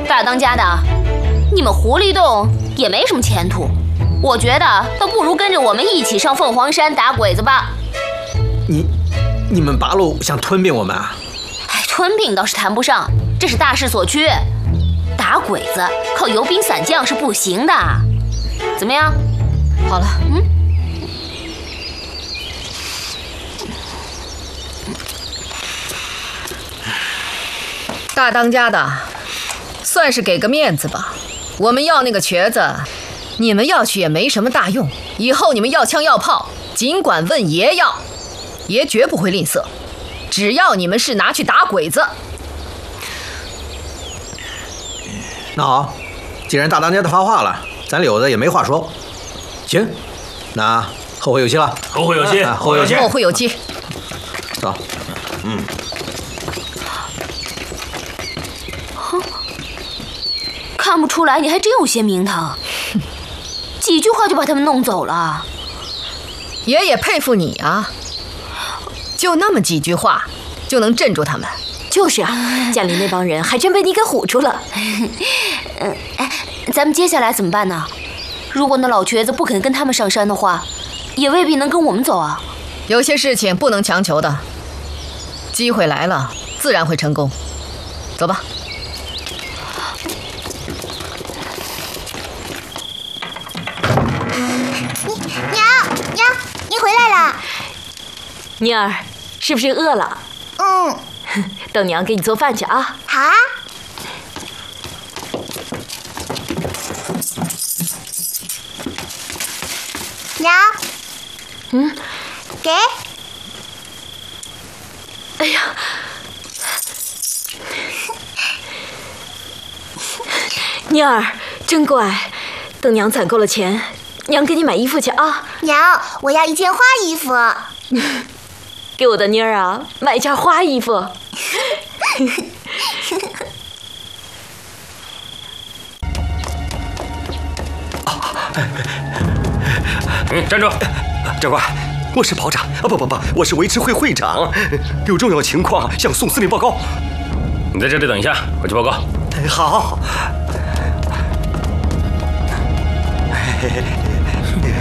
大当家的，你们狐狸洞也没什么前途，我觉得倒不如跟着我们一起上凤凰山打鬼子吧。 你们八路想吞并我们啊？ 哎，吞并倒是谈不上，这是大势所趋。打鬼子靠游兵散将是不行的。怎么样？ 好了，大当家的，算是给个面子吧。我们要那个瘸子，你们要去也没什么大用。以后你们要枪要炮，尽管问爷要，爷绝不会吝啬。只要你们是拿去打鬼子。 那好，既然大当家的发话了，咱柳子也没话说。行，那后会有期了。 后会有期， 后会有期， 后会有期。 走。 看不出来你还真有些名堂，几句话就把他们弄走了。 爷也佩服你啊，就那么几句话就能镇住他们。 就是啊，家里那帮人还真被你给唬住了。 咱们接下来怎么办呢？如果那老瘸子不肯跟他们上山的话，也未必能跟我们走啊。 有些事情不能强求的，机会来了自然会成功。走吧。 娘，你回来了。 妮儿，是不是饿了？等娘给你做饭去啊。 好啊。娘。给。 哎呀，妮儿真乖，等娘攒够了钱，娘给你买衣服去啊。 娘，我要一件花衣服。 给我的妮儿啊，买一件花衣服。 站住！ 长官，我是保长啊，不，我是维持会会长，有重要情况向宋司令报告。 你在这里等一下，我去报告。 好。